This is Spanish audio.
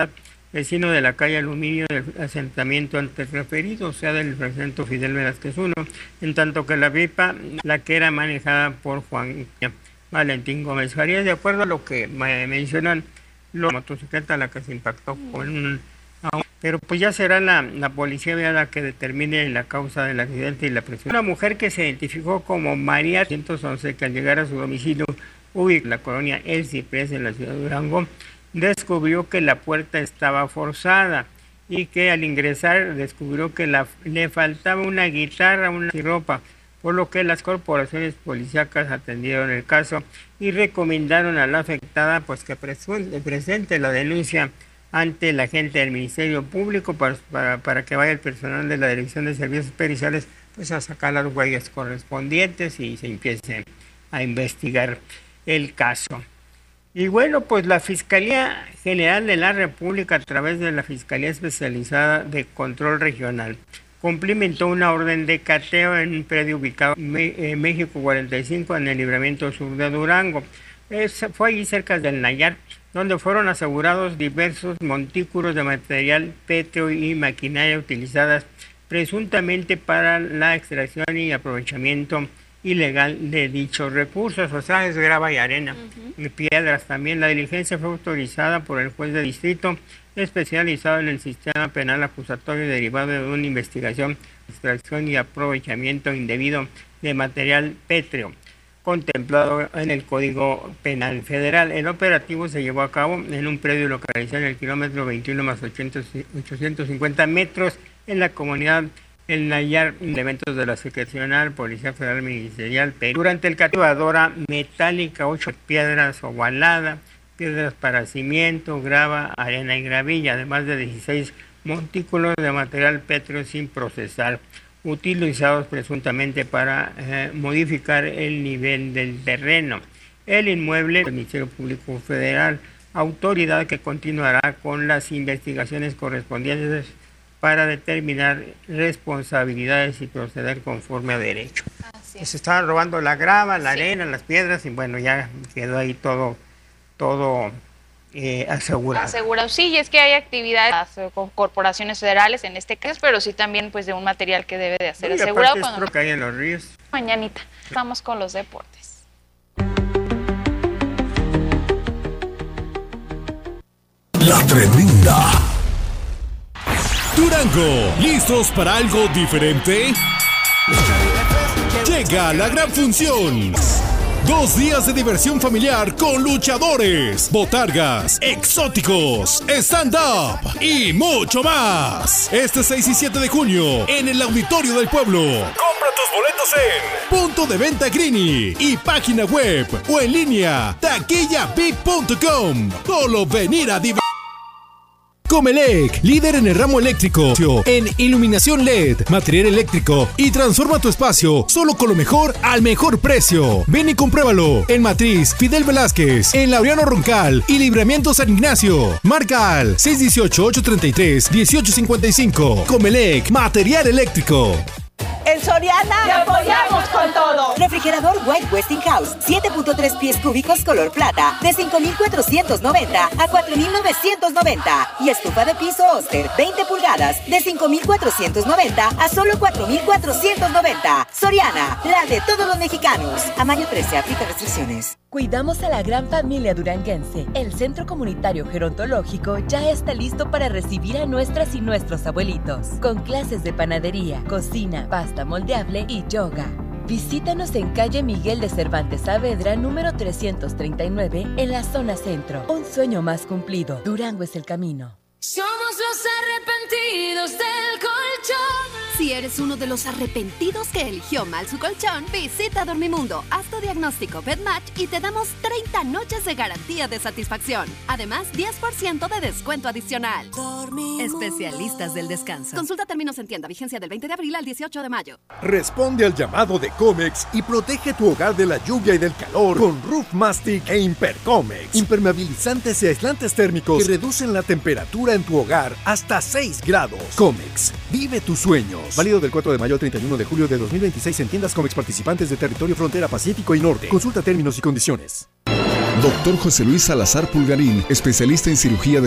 vecino de la calle Aluminio del asentamiento antes referido, o sea, del fraccionamiento Fidel Velázquez 1, en tanto que la pipa, la que era manejada por Juan Valentín Gómez Farías. De acuerdo a lo que mencionan, la motocicleta la que se impactó con pero pues ya será la policía la que determine la causa del accidente y la presión. Una mujer que se identificó como María 111, que al llegar a su domicilio ubicado en la colonia El Ciprés en la ciudad de Durango, descubrió que la puerta estaba forzada y que al ingresar descubrió que le faltaba una guitarra, una ropa, por lo que las corporaciones policíacas atendieron el caso y recomendaron a la afectada pues que presente la denuncia ante la agente del Ministerio Público para que vaya el personal de la Dirección de Servicios Periciales pues a sacar las huellas correspondientes y se empiece a investigar el caso. Y bueno, pues la Fiscalía General de la República, a través de la Fiscalía Especializada de Control Regional, cumplimentó una orden de cateo en un predio ubicado en México 45 en el Libramiento Sur de Durango. Fue allí cerca del Nayar, donde fueron asegurados diversos montículos de material pétreo y maquinaria utilizadas presuntamente para la extracción y aprovechamiento ilegal de dichos recursos, o sea, es grava y arena, y piedras. También la diligencia fue autorizada por el juez de distrito especializado en el sistema penal acusatorio derivado de una investigación, extracción y aprovechamiento indebido de material pétreo contemplado en el Código Penal Federal. El operativo se llevó a cabo en un predio localizado en el kilómetro 21 más 850 metros en la comunidad El Nayar, elementos de la Seccional Policía Federal Ministerial Perú. Durante el cateo, metálica, 8 piedras ovaladas, piedras para cimiento, grava, arena y gravilla, además de 16 montículos de material pétreo sin procesar, utilizados presuntamente para modificar el nivel del terreno. El inmueble del Ministerio Público Federal, autoridad que continuará con las investigaciones correspondientes para determinar responsabilidades y proceder conforme a derecho. Se estaban robando la grava, la arena, las piedras, y bueno, ya quedó ahí todo asegurado. Asegurado, sí, y es que hay actividades con corporaciones federales en este caso, pero sí también pues de un material que debe de ser asegurado. Creo que hay en los ríos. Mañanita, vamos con los deportes. La Tremenda. Durango, ¿listos para algo diferente? Llega la gran función. 2 días de diversión familiar con luchadores, botargas, exóticos, stand-up y mucho más. Este 6 y 7 de junio en el Auditorio del Pueblo. Compra tus boletos en Punto de Venta Greeny y página web o en línea taquillabip.com. Solo venir a divertirse. Comelec, líder en el ramo eléctrico, en iluminación LED, material eléctrico y transforma tu espacio solo con lo mejor al mejor precio. Ven y compruébalo en Matriz Fidel Velázquez, en Laureano Roncal y Libramiento San Ignacio. Marca al 618-833-1855. Comelec, material eléctrico. En Soriana ¡te apoyamos con todo! Refrigerador White Westinghouse 7.3 pies cúbicos color plata de 5,490 a 4,990 y estufa de piso Oster 20 pulgadas de 5,490 a solo 4,490. Soriana, la de todos los mexicanos. A mayo 13, aplica restricciones. Cuidamos a la gran familia duranguense. El Centro Comunitario Gerontológico ya está listo para recibir a nuestras y nuestros abuelitos, con clases de panadería, cocina, pasta moldeable y yoga. Visítanos en calle Miguel de Cervantes Saavedra, número 339, en la zona centro. Un sueño más cumplido. Durango es el camino. Somos los arrepentidos del colchón. Si eres uno de los arrepentidos que eligió mal su colchón, visita Dormimundo, haz tu diagnóstico BedMatch y te damos 30 noches de garantía de satisfacción. Además, 10% de descuento adicional. Dormimundo. Especialistas del descanso. Consulta términos en tienda, vigencia del 20 de abril al 18 de mayo. Responde al llamado de Comex y protege tu hogar de la lluvia y del calor con Roof Mastic e Impercomex. Impermeabilizantes y aislantes térmicos que reducen la temperatura en tu hogar hasta 6 grados. Comex, vive tus sueños. Válido del 4 de mayo al 31 de julio de 2026 en tiendas Comex participantes de territorio frontera Pacífico y Norte. Consulta términos y condiciones. Doctor José Luis Salazar Pulgarín, especialista en cirugía de